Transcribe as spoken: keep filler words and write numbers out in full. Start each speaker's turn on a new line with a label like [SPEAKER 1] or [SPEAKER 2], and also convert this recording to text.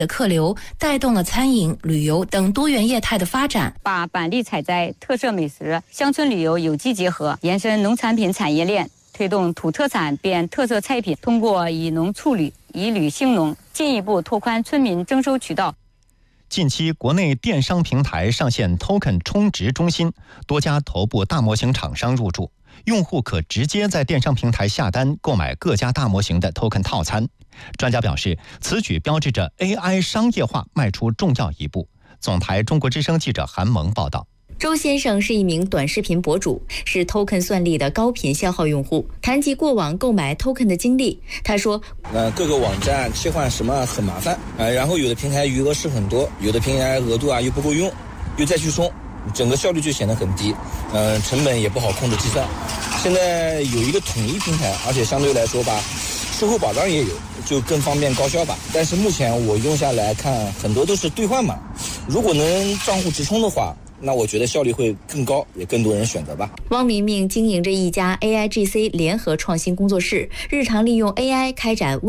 [SPEAKER 1] 的客流，带动了餐饮、旅游等多元业态的发展，
[SPEAKER 2] 把板栗采摘、特色美食、乡村旅游有机结合，延伸农产品产业链，推动土特产变特色菜品，通过以农促旅、以旅兴农，进一步拓宽村民征收渠道。
[SPEAKER 3] 近期，国内电商平台上线 Token 充值中心，多家头部大模型厂商入驻，用户可直接在电商平台下单购买各家大模型的 Token 套餐。专家表示，此举标志着 A I 商业化迈出重要一步。总台中国之声记者韩萌报道。
[SPEAKER 4] 周先生是一名短视频博主，是 Token 算力的高频消耗用户。谈及过往购买 Token 的经历，他说：“
[SPEAKER 5] 呃，各个网站切换什么很麻烦，呃，然后有的平台余额是很多，有的平台额度啊又不够用，又再去充，整个效率就显得很低，呃，成本也不好控制计算。现在有一个统一平台，而且相对来说吧，售后保障也有，就更方便高效吧。但是目前我用下来看，很多都是兑换码，如果能账户直充的话。”那我觉得效率会更高，也更多人选择吧。
[SPEAKER 4] 汪明明经营着一家 A I G C 联合创新工作室，日常利用 A I 开展